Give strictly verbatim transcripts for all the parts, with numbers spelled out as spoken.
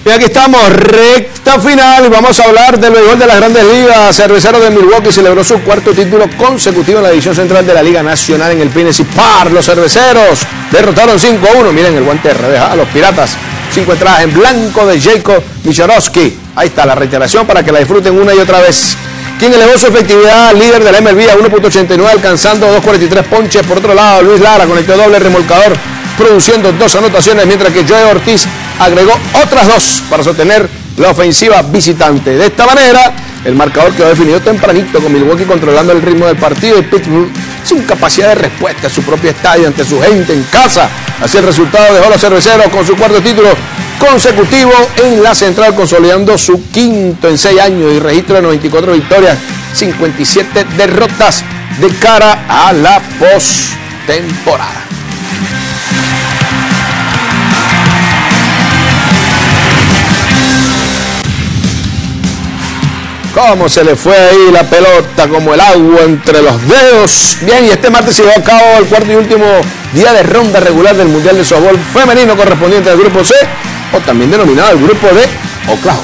Y aquí estamos, recta final, y vamos a hablar del béisbol de las Grandes Ligas. Cerveceros de Milwaukee celebró su cuarto título consecutivo en la división central de la Liga Nacional en el P N C Park. Los cerveceros derrotaron cinco a uno. Miren el guante de revés a los Piratas. Cinco entradas en blanco de Jacob Michalowski. Ahí está la reiteración para que la disfruten una y otra vez. Quien elevó su efectividad al líder de la M L B a uno punto ochenta y nueve, alcanzando dos cuarenta y tres ponches. Por otro lado, Luis Lara conectó doble remolcador, produciendo dos anotaciones, mientras que Joey Ortiz agregó otras dos para sostener la ofensiva visitante. De esta manera, el marcador quedó definido tempranito, con Milwaukee controlando el ritmo del partido y Pittsburgh sin capacidad de respuesta en su propio estadio ante su gente en casa. Así el resultado dejó a los cerveceros con su cuarto título consecutivo en la central, consolidando su quinto en seis años y registro de noventa y cuatro victorias, cincuenta y siete derrotas de cara a la postemporada. Cómo se le fue ahí la pelota como el agua entre los dedos. Bien, y este martes se llevó a cabo el cuarto y último día de ronda regular del Mundial de Softball Femenino correspondiente al Grupo C, o también denominado el Grupo de Oklahoma.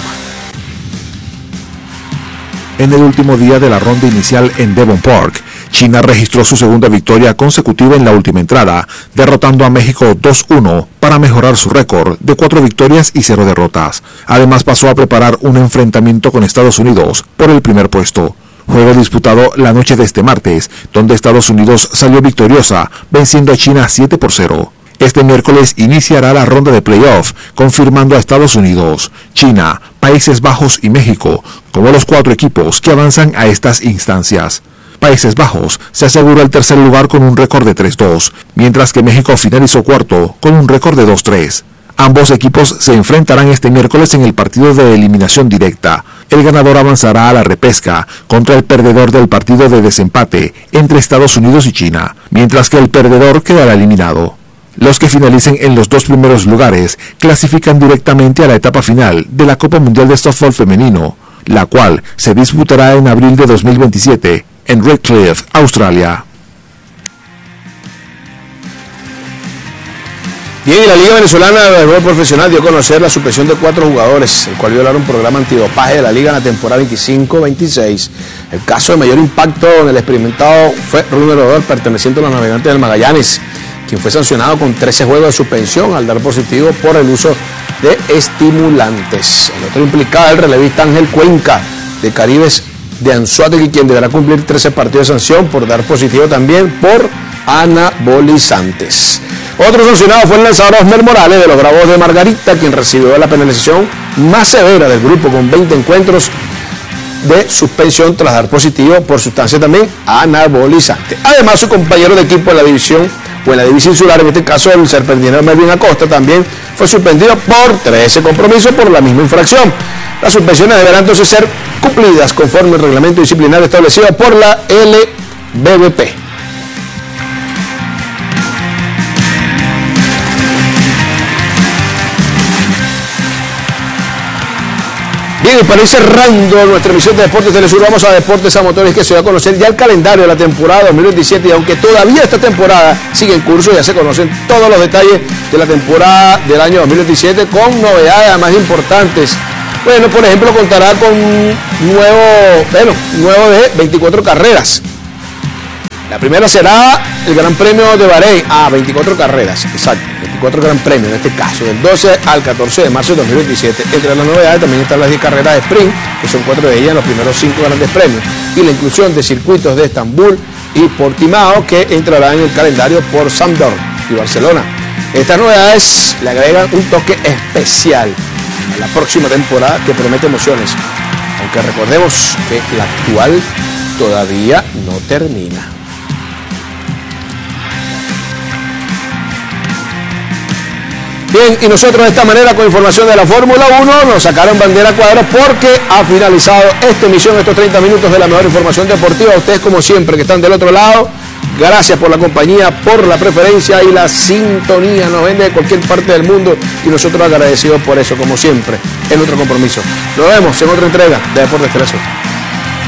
En el último día de la ronda inicial en Devon Park, China registró su segunda victoria consecutiva en la última entrada, derrotando a México dos uno para mejorar su récord de cuatro victorias y cero derrotas. Además pasó a preparar un enfrentamiento con Estados Unidos por el primer puesto. Juego disputado la noche de este martes, donde Estados Unidos salió victoriosa, venciendo a China siete por cero. Este miércoles iniciará la ronda de playoff, confirmando a Estados Unidos, China, Países Bajos y México como los cuatro equipos que avanzan a estas instancias. Países Bajos se aseguró el tercer lugar con un récord de tres dos, mientras que México finalizó cuarto con un récord de dos tres. Ambos equipos se enfrentarán este miércoles en el partido de eliminación directa. El ganador avanzará a la repesca contra el perdedor del partido de desempate entre Estados Unidos y China, mientras que el perdedor quedará eliminado. Los que finalicen en los dos primeros lugares clasifican directamente a la etapa final de la Copa Mundial de Softball Femenino, la cual se disputará en abril de dos mil veintisiete en Redcliffe, Australia. Bien, y la Liga Venezolana de Béisbol Profesional dio a conocer la suspensión de cuatro jugadores, el cual violaron un programa antidopaje de la Liga en la temporada veinticinco veintiséis. El caso de mayor impacto en el experimentado fue Runner Odor, perteneciente a los Navegantes del Magallanes, quien fue sancionado con trece juegos de suspensión al dar positivo por el uso de estimulantes. El otro implicado es el relevista Ángel Cuenca, de Caribes de Anzoátegui, quien deberá cumplir trece partidos de sanción por dar positivo también por anabolizantes. Otro sancionado fue el lanzador Osmer Morales, de los Bravos de Margarita, quien recibió la penalización más severa del grupo, con veinte encuentros de suspensión tras dar positivo por sustancia también anabolizante. Además, su compañero de equipo en la división o en la división insular, en este caso el serpentinero Melvin Acosta, también fue suspendido por trece compromisos por la misma infracción. Las suspensiones deberán entonces ser cumplidas conforme el reglamento disciplinario establecido por la L B B P. Bien, y para ir cerrando nuestra emisión de Deportes Telesur, vamos a Deportes a Motores, que se va a conocer ya el calendario de la temporada dos mil veintisiete, y aunque todavía esta temporada sigue en curso, ya se conocen todos los detalles de la temporada del año dos mil veintisiete, con novedades más importantes. Bueno, por ejemplo, contará con nuevo, bueno, nuevo de veinticuatro carreras. La primera será el Gran Premio de Bahrein, a ah, veinticuatro carreras, exacto, veinticuatro Gran Premios en este caso, del doce al catorce de marzo de dos mil veintisiete. Entre las novedades también están las diez carreras de sprint, que son cuatro de ellas en los primeros cinco grandes premios, y la inclusión de circuitos de Estambul y Portimao, que entrarán en el calendario por Zandvoort y Barcelona. Estas novedades le agregan un toque especial a la próxima temporada, que promete emociones, aunque recordemos que la actual todavía no termina. Bien, y nosotros de esta manera, con información de la Fórmula uno, nos sacaron bandera a cuadros, porque ha finalizado esta emisión, estos treinta minutos de la mejor información deportiva. A ustedes, como siempre, que están del otro lado, gracias por la compañía, por la preferencia y la sintonía. Nos ven de cualquier parte del mundo y nosotros agradecidos por eso, como siempre, en otro compromiso. Nos vemos en otra entrega de Deportes Telesur.